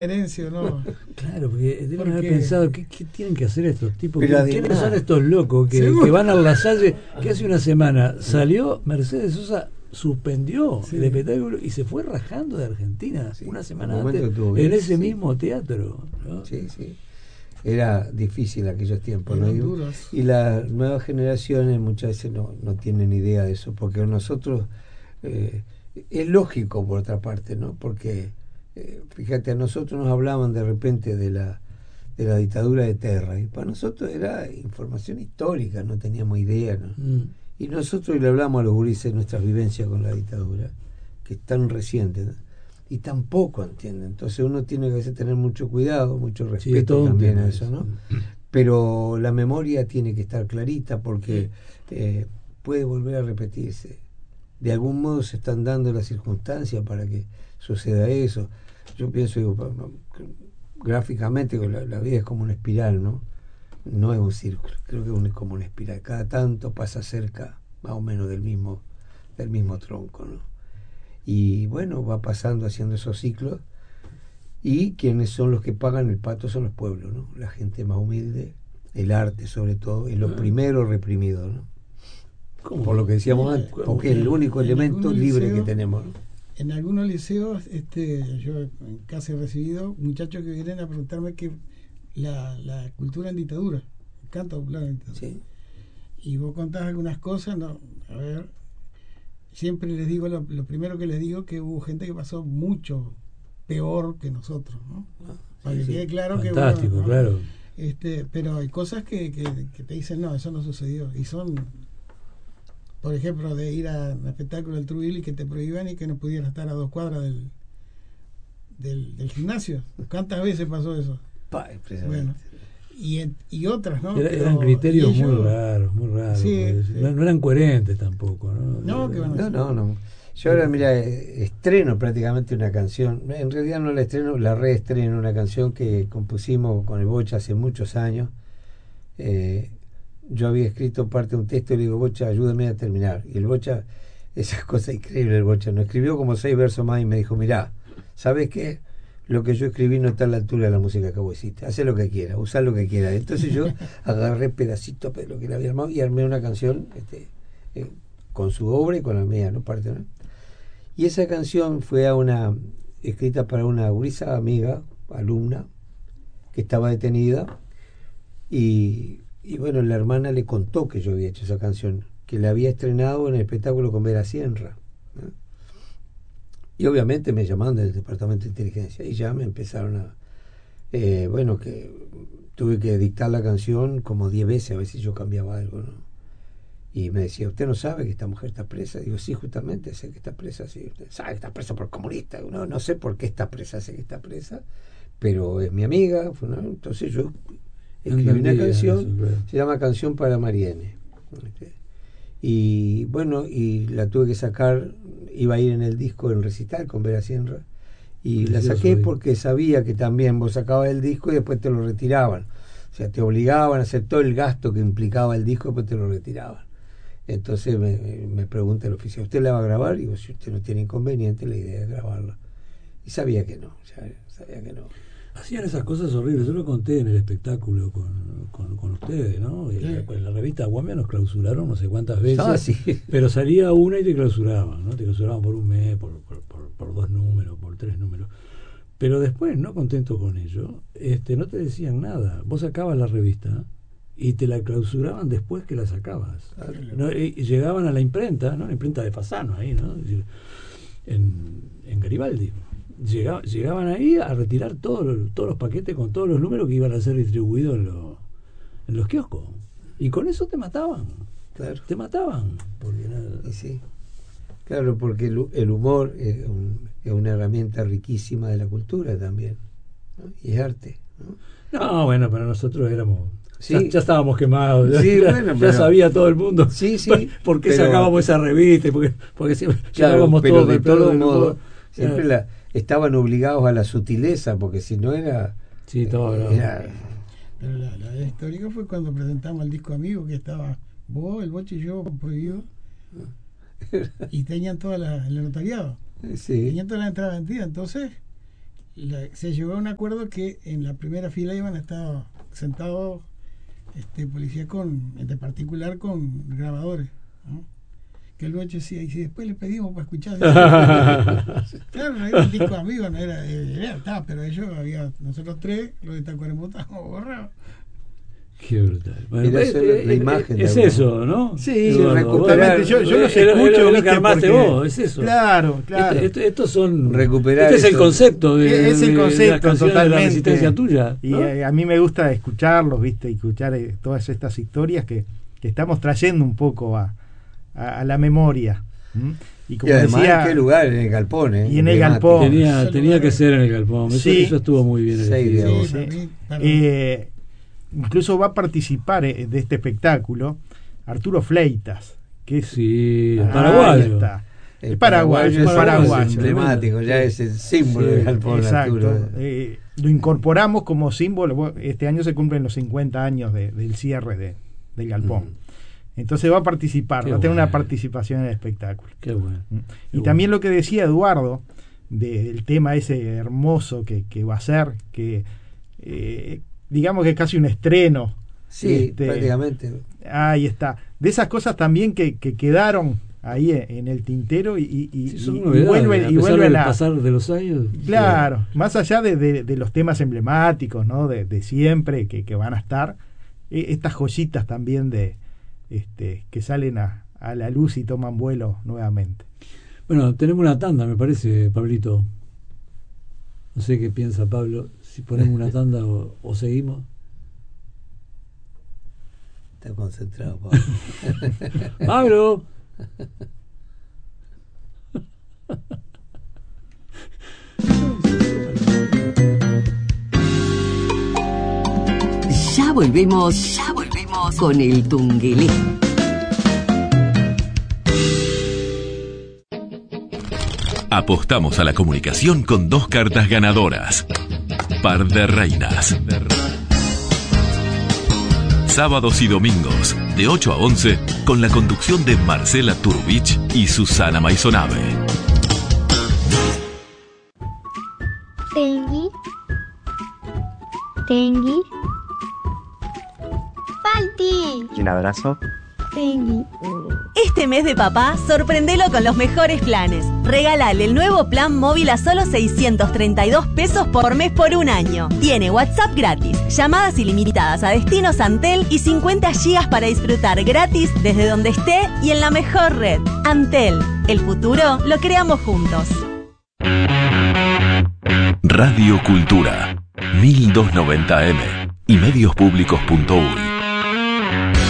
herencia, ¿no? Claro, porque deben haber Porque pensado, ¿qué tienen que hacer estos tipos? Pero ¿Quiénes son además, estos locos que seguro. van a La Salle? Que hace una semana salió Mercedes Sosa, suspendió Sí. el espectáculo y se fue rajando de Argentina sí, una un semana momento antes estuvo en bien, ese sí. mismo teatro, ¿no? Sí, sí. Era difícil aquellos tiempos, ¿no? Eran duros. Y las nuevas generaciones muchas veces no tienen idea de eso, porque nosotros, eh, es lógico por otra parte, ¿no? Porque, fíjate, a nosotros nos hablaban de repente de la dictadura de Terra, y para nosotros era información histórica, no teníamos idea, ¿no? Y nosotros le hablamos a los gurises de nuestras vivencias con la dictadura, que es tan reciente, ¿no? Y tampoco entienden. Entonces uno tiene que a veces tener mucho cuidado, mucho Sí, es respeto todo un también tema a eso, eso. ¿no? Pero la memoria tiene que estar clarita porque puede volver a repetirse. De algún modo se están dando las circunstancias para que suceda eso. Yo pienso, digo, gráficamente, la vida es como una espiral, ¿no? No es un círculo, creo que es como una espiral. Cada tanto pasa cerca, más o menos, del mismo tronco, ¿no? Y bueno, va pasando haciendo esos ciclos, y quienes son los que pagan el pato son los pueblos, ¿no? La gente más humilde, el arte sobre todo, es lo primero reprimido, ¿no? ¿Cómo? Por lo que decíamos Sí, antes, porque es el único en elemento algunos libre que liceos, tenemos, ¿no? En algunos liceos, yo en casa he recibido muchachos que vienen a preguntarme que la cultura en dictadura, el canto popular en dictadura. Sí. Y vos contás algunas cosas, no, a ver, siempre les digo, lo primero que les digo, que hubo gente que pasó mucho peor que nosotros, ¿no? Para que sí. quede claro Fantástico, que bueno, ¿no? claro. Pero hay cosas que te dicen, no, eso no sucedió. Y son, por ejemplo, de ir a un espectáculo del Trujillo y que te prohíban y que no pudieras estar a 2 cuadras del gimnasio. ¿Cuántas veces pasó eso? Bueno, y otras, ¿no? Eran criterios muy raros, Sí, sí. No eran coherentes tampoco, ¿no? No, que van a hacer. No. Yo ahora, mira, estreno prácticamente una canción. En realidad no la estreno, la reestreno, una canción que compusimos con el Bocha hace muchos años. Yo había escrito parte de un texto y le digo, Bocha, ayúdame a terminar. Y el Bocha, esa cosa increíble, el Bocha, nos escribió como 6 versos más y me dijo, mirá, ¿sabes qué? Lo que yo escribí no está a la altura de la música que vos hiciste. Hacé lo que quieras, usá lo que quieras. Entonces yo agarré pedacitos de lo que le había armado y armé una canción con su obra y con la mía, ¿no? Parte, ¿no? Y esa canción fue escrita para una gurisa amiga, alumna, que estaba detenida, y bueno, la hermana le contó que yo había hecho esa canción, que la había estrenado en el espectáculo con Vera Sierra, ¿no? Y obviamente me llamaron del departamento de inteligencia y ya me empezaron bueno, que tuve que dictar la canción como 10 veces a ver si yo cambiaba algo, ¿no? Y me decía, ¿usted no sabe que esta mujer está presa? Digo, sí, justamente sé que está presa. Sí, usted sabe que está presa por comunista. No sé por qué está presa, sé que está presa, pero es mi amiga, ¿no? Entonces yo escribí una canción, eso, claro. se llama Canción para Mariene. Y bueno, y la tuve que sacar, iba a ir en el disco en recital con Vera Sierra, y la saqué porque sabía que también vos sacabas el disco y después te lo retiraban. O sea, te obligaban a hacer todo el gasto que implicaba el disco y después te lo retiraban. Entonces me pregunta el oficial, ¿usted la va a grabar? Y digo, si usted no tiene inconveniente, la idea es grabarla. Y sabía que no, sabía que no. Hacían esas cosas horribles. Yo lo conté en el espectáculo con ustedes, ¿no? En la revista Guambia nos clausuraron no sé cuántas veces, Sí. pero salía una y te clausuraban, ¿no? Te clausuraban por un mes, por 2 números, por 3 números. Pero después, no contento con ello, no te decían nada. Vos sacabas la revista y te la clausuraban después que la sacabas. Claro. ¿No? Y llegaban a la imprenta, ¿no? La imprenta de Fasano ahí, ¿no? Es decir, en Garibaldi. Llegaban ahí a retirar todos los paquetes con todos los números que iban a ser distribuidos en los kioscos. Y con eso te mataban. Claro. Te mataban. Porque Y sí. Claro, porque el humor es una herramienta riquísima de la cultura también, ¿no? Y es arte, ¿no? No, bueno, para nosotros éramos... Sí. Ya estábamos quemados. Sí, ya, bueno, ya pero, sabía todo el mundo. Sí. ¿Por qué pero, sacábamos esa revista? Porque siempre claro, llegábamos pero todos de golpeados todo del modo, humor. siempre estaban obligados a la sutileza, porque si no era... Sí, todo era Pero la histórica fue cuando presentamos el disco Amigo, que estaba vos, el Boche y yo, prohibido, y tenían toda el notariado. Sí. Tenían toda la entrada vendida. Entonces, se llegó a un acuerdo que en la primera fila iban a estar sentados policía de particular con grabadores, ¿no? Que el Bocha decía, y si después le pedimos para escuchar. Claro, no era un disco amigo, no era, pero nosotros tres, los de Tacuarembó, estábamos borrados. Qué brutal. Bueno, la imagen es eso, ¿no? Sí, totalmente. Yo los escucho. Lo que armaste vos, es eso. Claro. Estos son. Recuperar. Este es el concepto de las canciones totalmente. De la resistencia tuya, ¿no? Y a mí me gusta escucharlos, ¿viste? Y escuchar todas estas historias que estamos trayendo un poco a la memoria. Y como además, decía, ¿en qué lugar? En el Galpón, Y en el Galpón. Tenía que ser en el Galpón. Sí. Eso estuvo muy bien. Incluso va a participar de este espectáculo Arturo Fleitas, que es paraguayo. El paraguayo. Es emblemático, ya es el símbolo del Galpón. Exacto. Lo incorporamos como símbolo. Este año se cumplen los 50 años del cierre del Galpón. Entonces va a participar, va a tener una participación en el espectáculo. Qué bueno. Y también lo que decía Eduardo del tema ese hermoso que va a ser, que digamos que es casi un estreno. Sí, prácticamente. Ahí está. De esas cosas también que quedaron ahí en el tintero y vuelven a pasar de los años. Claro, más allá de los temas emblemáticos, ¿no? de siempre que van a estar, estas joyitas también que salen a la luz y toman vuelo nuevamente. Bueno, tenemos una tanda, me parece, Pablito. No sé qué piensa Pablo, si ponemos una tanda o seguimos. Está concentrado, Pablo. ¡Pablo! Ya volvemos con el Tungelé. Apostamos a la comunicación con 2 cartas ganadoras. Par de reinas. Sábados y domingos, de 8 a 11, con la conducción de Marcela Turbich y Susana Maisonave. Tengui. Palti. Y un abrazo. Tengui. Este mes de papá, sorprendelo con los mejores planes. Regálale el nuevo plan móvil a solo 632 pesos por mes por un año. Tiene WhatsApp gratis, llamadas ilimitadas a destinos Antel y 50 gigas para disfrutar gratis desde donde esté y en la mejor red. Antel, el futuro lo creamos juntos. Radio Cultura, 1290M y mediospublicos.uy.